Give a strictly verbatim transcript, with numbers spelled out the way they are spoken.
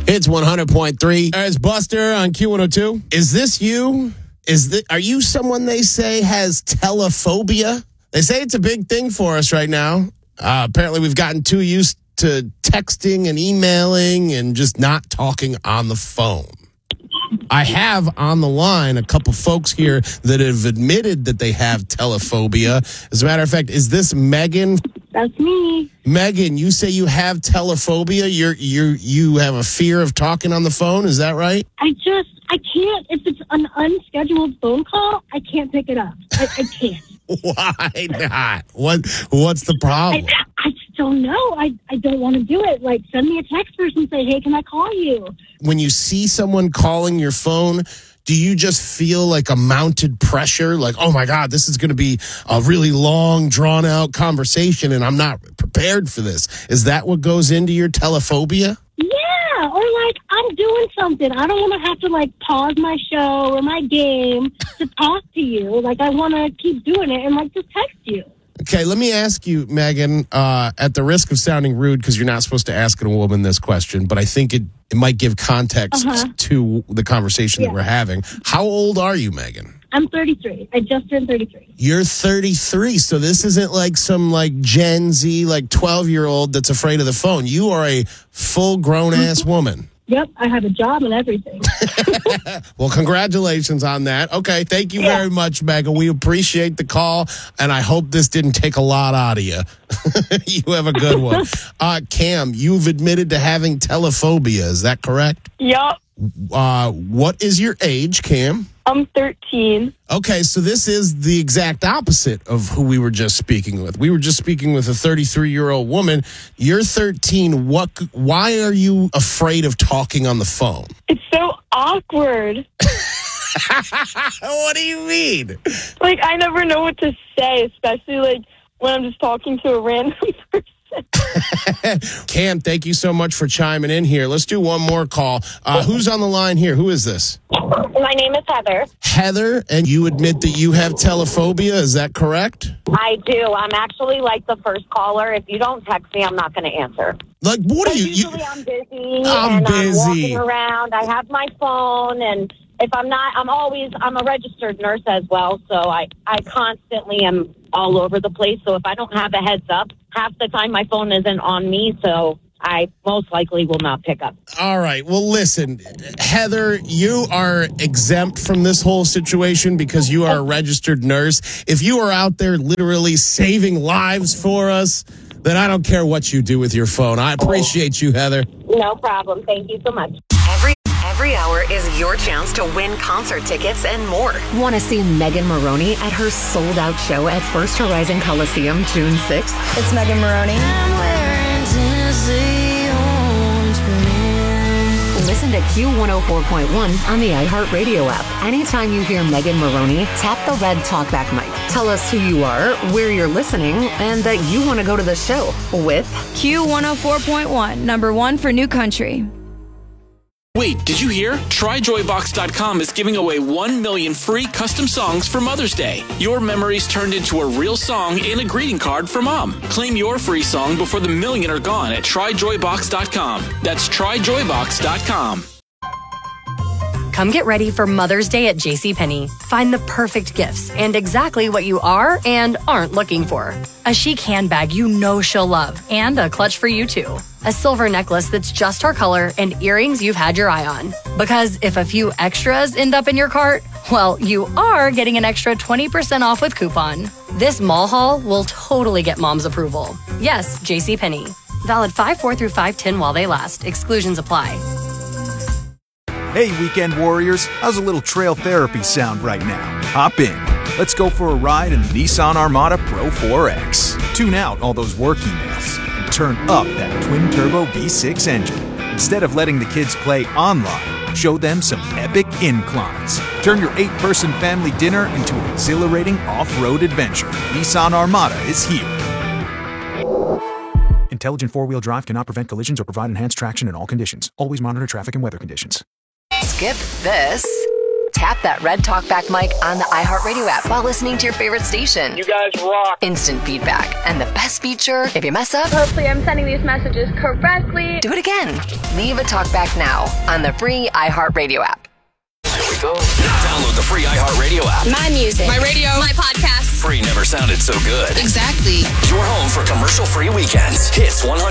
It's one hundred point three. It's Buster on Q one oh two. Is this you? Is this, are you someone they say has telephobia? They say it's a big thing for us right now. Uh, apparently, we've gotten too used to texting and emailing and just not talking on the phone. I have on the line a couple folks here that have admitted that they have telephobia. As a matter of fact, is this Megan? That's me. Megan, you say you have telephobia. You're you you have a fear of talking on the phone. Is that right? I just, I can't. If it's an unscheduled phone call, I can't pick it up. I, I can't. Why not? What What's the problem? I, I just don't know. I, I don't want to do it. Like, send me a text first and say, hey, can I call you? When you see someone calling your phone, do you just feel like a mounted pressure? Like, oh, my God, this is going to be a really long, drawn-out conversation, and I'm not prepared for this. Is that what goes into your telephobia? Yeah, or like, I'm doing something. I don't want to have to, like, pause my show or my game to talk to you. Like, I want to keep doing it and, like, just text you. Okay, let me ask you, Megan, uh, at the risk of sounding rude, because you're not supposed to ask a woman this question, but I think it, it might give context uh-huh. to the conversation yeah. that we're having. How old are you, Megan? I'm thirty-three. I just turned thirty-three. You're thirty-three, so this isn't like some like Gen Z, like twelve-year-old that's afraid of the phone. You are a full-grown-ass woman. Yep, I have a job and everything. Well, congratulations on that. Okay, thank you yeah. very much, Megan. We appreciate the call, and I hope this didn't take a lot out of you. You have a good one. uh, Cam, you've admitted to having telephobia. Is that correct? Yup. Uh, what is your age, Cam? I'm thirteen. Okay, so this is the exact opposite of who we were just speaking with. We were just speaking with a thirty-three-year-old woman. You're thirteen. What? Why are you afraid of talking on the phone? It's so awkward. What do you mean? Like, I never know what to say, especially, like, when I'm just talking to a random person. Cam, thank you so much for chiming in here. Let's do one more call. Uh, who's on the line here? Who is this? My name is Heather. Heather, and you admit that you have telephobia. Is that correct? I do. I'm actually like the first caller. If you don't text me, I'm not going to answer. Like, what are you? Usually you... I'm busy I'm and busy. I'm walking around. I have my phone, and if I'm not, I'm always, I'm a registered nurse as well, so I, I constantly am all over the place. So if I don't have a heads up, half the time my phone isn't on me, so I most likely will not pick up. All right. Well, listen, Heather, you are exempt from this whole situation because you are a registered nurse. If you are out there literally saving lives for us, then I don't care what you do with your phone. I appreciate you, Heather. No problem. Thank you so much. Every Every hour is your chance to win concert tickets and more. Want to see Megan Maroney at her sold-out show at First Horizon Coliseum June sixth? It's Megan Maroney. I'm wearing Tennessee orange band. Listen to Q one oh four point one on the iHeartRadio app. Anytime you hear Megan Maroney, tap the red talkback mic. Tell us who you are, where you're listening, and that you want to go to the show with Q one oh four point one, number one for new country. Wait, did you hear? Try Joy Box dot com is giving away one million free custom songs for Mother's Day. Your memories turned into a real song and a greeting card for Mom. Claim your free song before the million are gone at Try Joy Box dot com. That's Try Joy Box dot com. Come get ready for Mother's Day at JCPenney. Find the perfect gifts and exactly what you are and aren't looking for. A chic handbag you know she'll love and a clutch for you too. A silver necklace that's just her color and earrings you've had your eye on. Because if a few extras end up in your cart, well, you are getting an extra twenty percent off with coupon. This mall haul will totally get Mom's approval. Yes, JCPenney. Valid five four through five ten while they last. Exclusions apply. Hey, weekend warriors, how's a little trail therapy sound right now? Hop in. Let's go for a ride in the Nissan Armada Pro four X. Tune out all those work emails and turn up that twin-turbo V six engine. Instead of letting the kids play online, show them some epic inclines. Turn your eight-person family dinner into an exhilarating off-road adventure. Nissan Armada is here. Intelligent four-wheel drive cannot prevent collisions or provide enhanced traction in all conditions. Always monitor traffic and weather conditions. Skip this. tap that red talkback mic on the iHeartRadio app while listening to your favorite station. You guys rock. Instant feedback. And the best feature, if you mess up, hopefully I'm sending these messages correctly. Do it again. Leave a talkback now on the free iHeartRadio app. Here we go. Download the free iHeartRadio app. My music. My radio. My podcasts. Free never sounded so good. Exactly. Your home for commercial-free weekends. Hits one hundred.